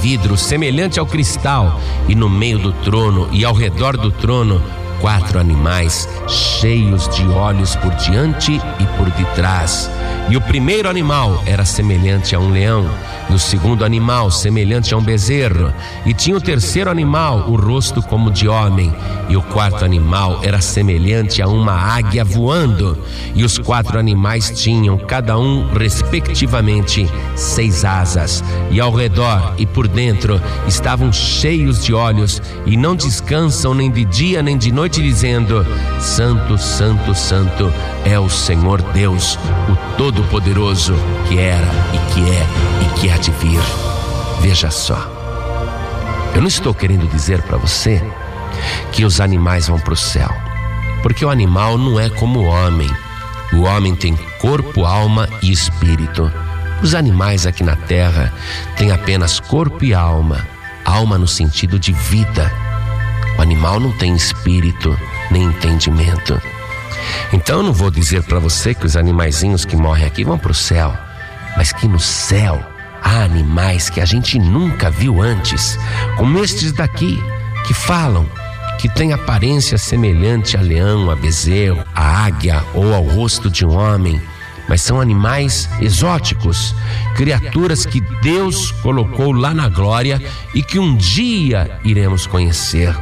vidro, semelhante ao cristal, e no meio do trono e ao redor do trono 4 animais cheios de olhos por diante e por detrás. E o primeiro animal era semelhante a um leão, e o segundo animal semelhante a um bezerro, e tinha o terceiro animal o rosto como de homem, e o quarto animal era semelhante a uma águia voando, e os 4 animais tinham cada um respectivamente 6 asas, e ao redor e por dentro estavam cheios de olhos, e não descansam nem de dia nem de noite, dizendo: Santo, Santo, Santo é o Senhor Deus, o Todo-Poderoso, que era e que é e que há de vir. Veja só, eu não estou querendo dizer para você que os animais vão para o céu, porque o animal não é como o homem. O homem tem corpo, alma e espírito. Os animais aqui na terra têm apenas corpo e alma, alma no sentido de vida. O animal não tem espírito nem entendimento. Então eu não vou dizer para você que os animaizinhos que morrem aqui vão para o céu, mas que no céu há animais que a gente nunca viu antes, como estes daqui, que falam, que têm aparência semelhante a leão, a bezerro, a águia ou ao rosto de um homem, mas são animais exóticos, criaturas que Deus colocou lá na glória e que um dia iremos conhecer.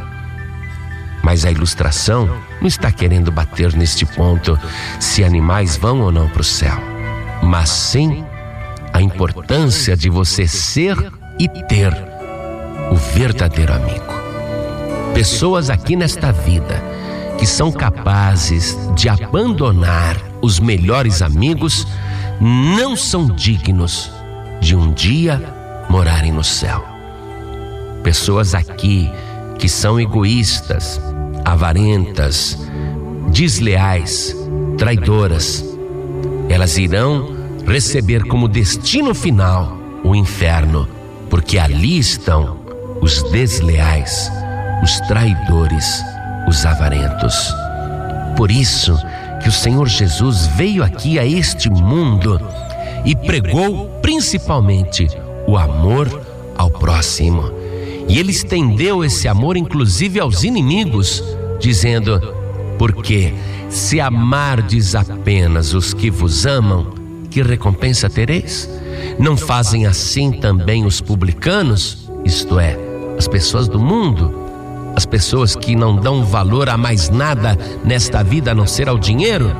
Mas a ilustração não está querendo bater neste ponto se animais vão ou não para o céu, mas sim a importância de você ser e ter o verdadeiro amigo. Pessoas aqui nesta vida que são capazes de abandonar os melhores amigos não são dignos de um dia morarem no céu. Pessoas aqui que são egoístas, avarentas, desleais, traidoras, elas irão receber como destino final o inferno, porque ali estão os desleais, os traidores, os avarentos. Por isso que o Senhor Jesus veio aqui a este mundo e pregou principalmente o amor ao próximo. E ele estendeu esse amor inclusive aos inimigos, dizendo: porque se amardes apenas os que vos amam, que recompensa tereis? Não fazem assim também os publicanos, isto é, as pessoas do mundo, as pessoas que não dão valor a mais nada nesta vida a não ser ao dinheiro?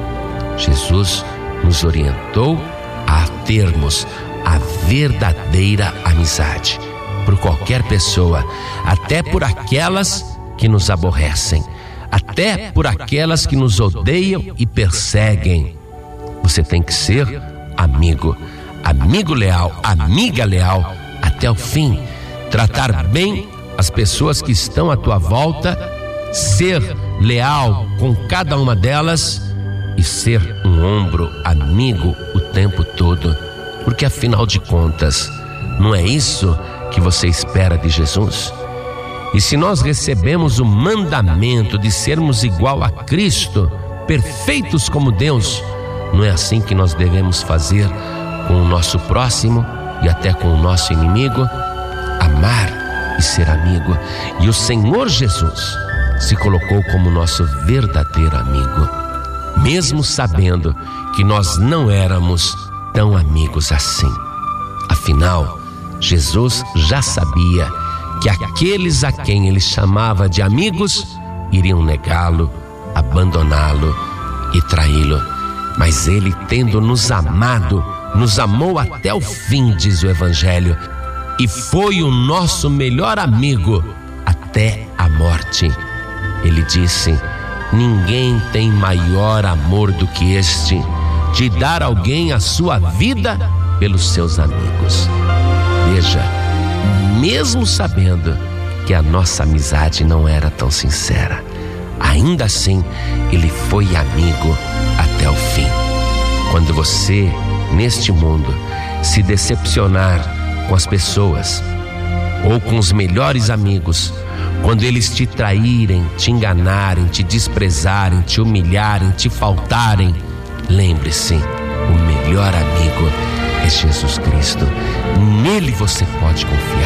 Jesus nos orientou a termos a verdadeira amizade por qualquer pessoa, até por aquelas que nos aborrecem, até por aquelas que nos odeiam e perseguem. Você tem que ser amigo, amigo leal, amiga leal até o fim, tratar bem as pessoas que estão à tua volta, ser leal com cada uma delas e ser um ombro amigo o tempo todo, porque afinal de contas, não é isso que você espera de Jesus? E se nós recebemos o mandamento de sermos igual a Cristo, perfeitos como Deus, não é assim que nós devemos fazer com o nosso próximo e até com o nosso inimigo? Amar e ser amigo. E o Senhor Jesus se colocou como nosso verdadeiro amigo, mesmo sabendo que nós não éramos tão amigos assim. Afinal, Jesus já sabia que aqueles a quem ele chamava de amigos iriam negá-lo, abandoná-lo e traí-lo. Mas ele, tendo nos amado, nos amou até o fim, diz o Evangelho, e foi o nosso melhor amigo até a morte. Ele disse: ninguém tem maior amor do que este, de dar alguém a sua vida pelos seus amigos. Veja, mesmo sabendo que a nossa amizade não era tão sincera, ainda assim ele foi amigo até o fim. Quando você, neste mundo, se decepcionar com as pessoas ou com os melhores amigos, quando eles te traírem, te enganarem, te desprezarem, te humilharem, te faltarem, lembre-se, o melhor amigo é Jesus Cristo. Nele você pode confiar.